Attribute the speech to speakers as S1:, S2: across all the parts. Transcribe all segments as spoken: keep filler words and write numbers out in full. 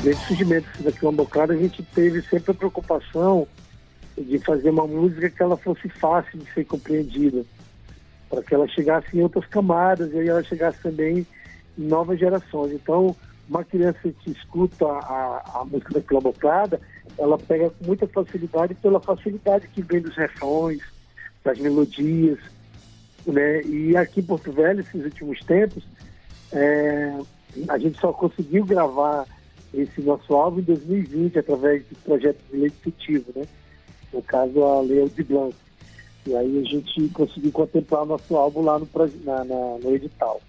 S1: desde o surgimento da Quilomboclada, a gente teve sempre a preocupação de fazer uma música que ela fosse fácil de ser compreendida, para que ela chegasse em outras camadas e aí ela chegasse também em novas gerações. Então, uma criança que escuta a, a, a música da Quilomboclada, ela pega com muita facilidade pela facilidade que vem dos refrões, das melodias, né? E aqui em Porto Velho, esses últimos tempos, é, a gente só conseguiu gravar esse nosso álbum em dois mil e vinte, através do projeto de lei executivo, né? No caso, a Lei Aldir Blanc. E aí a gente conseguiu contemplar o nosso álbum lá no, na, na, no edital.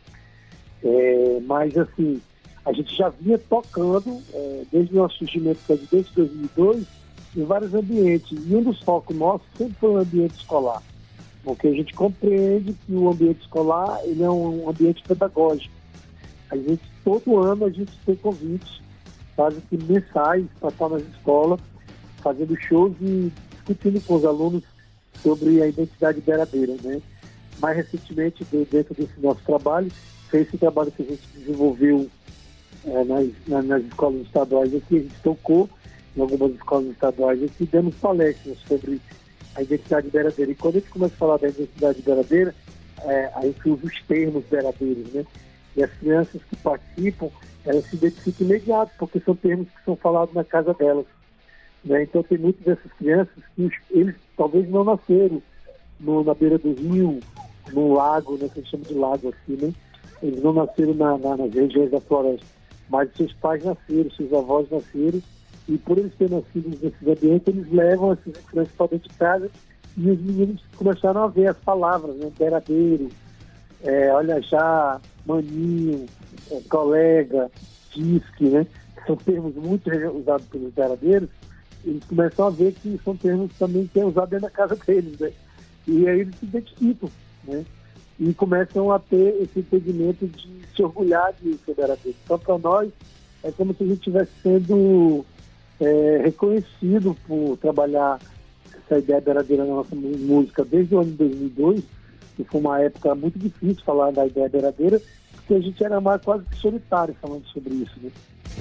S1: É, mas, assim, a gente já vinha tocando, é, desde o nosso surgimento, desde dois mil e dois, em vários ambientes. E um dos focos nossos sempre foi o ambiente escolar. Porque a gente compreende que o ambiente escolar ele é um ambiente pedagógico. A gente, todo ano, a gente tem convites, quase que mensais, para estar nas escolas, fazendo shows e discutindo com os alunos sobre a identidade beiradeira, né? Mais recentemente, dentro desse nosso trabalho, foi esse trabalho que a gente desenvolveu é, nas, nas escolas estaduais aqui. A gente tocou em algumas escolas estaduais aqui, dando palestras sobre a identidade beiradeira. E quando a gente começa a falar da identidade beiradeira, é, a gente usa os termos beradeiros, né? E as crianças que participam, elas se identificam imediato, porque são termos que são falados na casa delas, né? Então tem muitas dessas crianças que eles talvez não nasceram no, na beira do rio, no lago, né, que a gente chama de lago assim, né? Eles não nasceram na, na, nas regiões da floresta, mas seus pais nasceram, seus avós nasceram, e por eles terem nascido nesses ambientes, eles levam essas crianças para dentro de casa e os meninos começaram a ver as palavras, né? Beradeiro, é, olha já, maninho, é, colega, disque, né? São termos muito usados pelos beradeiros. Eles começam a ver que são termos também que é usado dentro da casa deles, né? E aí eles se identificam, né? E começam a ter esse entendimento de se orgulhar de ser beradeiro. Então, para nós, é como se a gente estivesse sendo é, reconhecido por trabalhar essa ideia beradeira na nossa música desde o ano de dois mil e dois, que foi uma época muito difícil falar da ideia beradeira, porque a gente era mais quase que solitário falando sobre isso, né?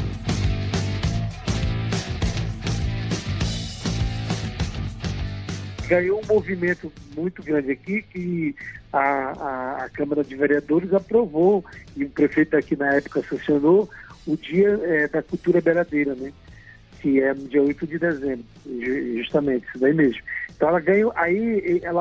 S1: Ganhou um movimento muito grande aqui, que a, a, a Câmara de Vereadores aprovou, e o prefeito aqui na época sancionou, o Dia é, da Cultura Beradeira, né? Que é no dia oito de dezembro, justamente, isso daí mesmo. Então ela ganhou, aí ela